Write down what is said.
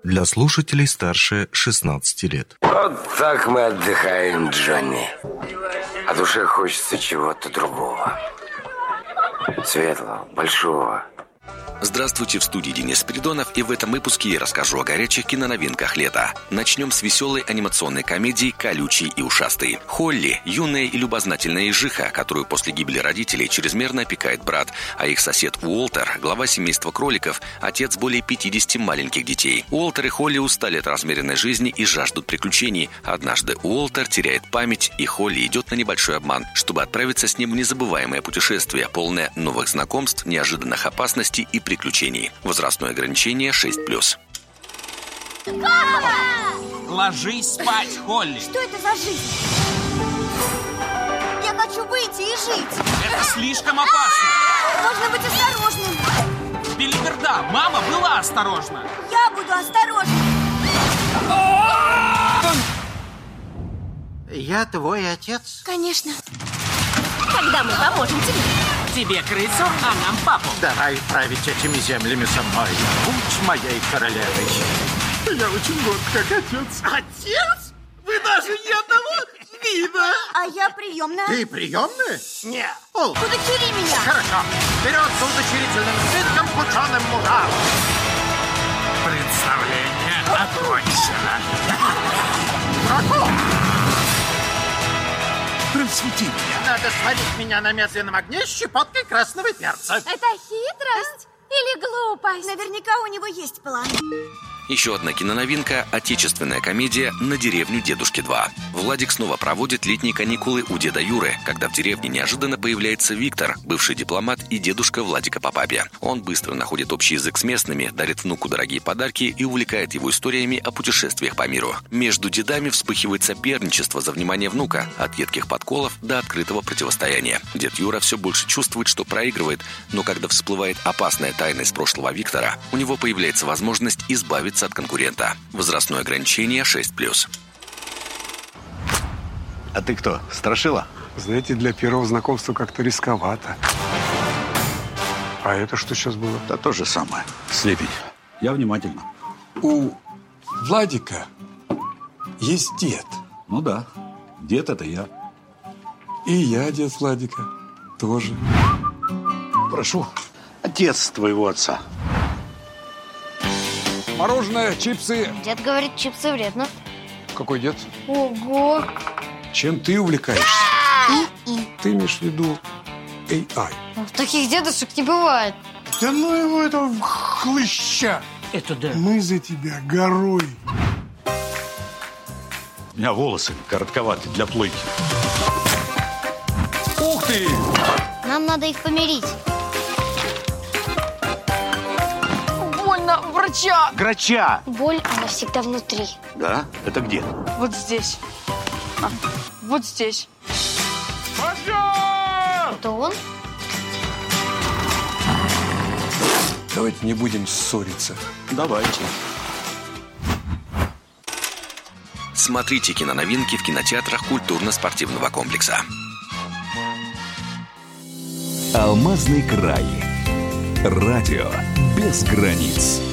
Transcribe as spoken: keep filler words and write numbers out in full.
Для слушателей старше шестнадцати лет. Вот так мы отдыхаем, Джонни. А душе хочется чего-то другого. Светлого, большого. Здравствуйте, в студии Денис Спиридонов, и в этом выпуске я расскажу о горячих киноновинках лета. Начнем с веселой анимационной комедии «Колючий и ушастый». Холли – юная и любознательная ежиха, которую после гибели родителей чрезмерно опекает брат, а их сосед Уолтер – глава семейства кроликов, отец более пятидесяти маленьких детей. Уолтер и Холли устали от размеренной жизни и жаждут приключений. Однажды Уолтер теряет память, и Холли идет на небольшой обман, чтобы отправиться с ним в незабываемое путешествие, полное новых знакомств, неожиданных опасностей и приключений. Возрастное ограничение шесть плюс. Папа! Ложись спать, Холли. Что это за жизнь? Я хочу выйти и жить. Это слишком опасно. Нужно быть осторожным. Белиберда, мама была осторожна. Я буду осторожным. Я твой отец? Конечно. Когда мы поможем тебе? Тебе крысу, а нам папу. Давай править этими землями со мной. Будь моей королевой. Я очень горд, как отец. Отец? Вы даже ни одного вида. А я приемная. Ты приемная? Нет. О, Удочери меня. хорошо. Вперед с удочерительным свитком к ученым мурам. Представление окончено. Дракон! Просвети меня. Надо сварить меня на медленном огне с щепоткой красного перца. Это хитрость или глупость? Наверняка у него есть план. Еще одна киноновинка – отечественная комедия «На деревню дедушки два». Владик снова проводит летние каникулы у деда Юры, когда в деревне неожиданно появляется Виктор, бывший дипломат и дедушка Владика по папе. Он быстро находит общий язык с местными, дарит внуку дорогие подарки и увлекает его историями о путешествиях по миру. Между дедами вспыхивает соперничество за внимание внука, от едких подколов до открытого противостояния. Дед Юра все больше чувствует, что проигрывает, но когда всплывает опасная тайна из прошлого Виктора, у него появляется возможность избавиться от конкурента. Возрастное ограничение шесть плюс. А ты кто, страшила? Знаете, для первого знакомства как-то рисковато. А это что сейчас было? Да то же самое. Слепень. Я внимательно. У Владика есть дед. Ну да, дед это я. И я дед Владика тоже. Прошу. Отец твоего отца. Мороженое, чипсы. Дед говорит, чипсы вредно. Какой дед? Ого! Чем ты увлекаешься? Ты имеешь в виду эй ай? Ну, таких дедушек не бывает. Да ну его этого хлыща. Это да. Мы за тебя горой. У меня волосы коротковаты для плойки. Ух ты! Нам надо их помирить. Больно, врача! Грача! Боль, она всегда внутри. Да? Это где? Вот здесь. А, вот здесь. Это он? Давайте не будем ссориться. Давайте. Смотрите киноновинки в кинотеатрах культурно-спортивного комплекса. Алмазный край. Радио без границ.